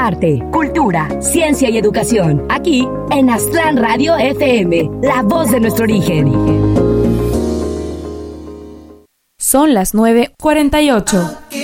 arte, cultura, ciencia y educación. Aquí en Aztlán Radio FM, la voz de nuestro origen. Son las 9:48.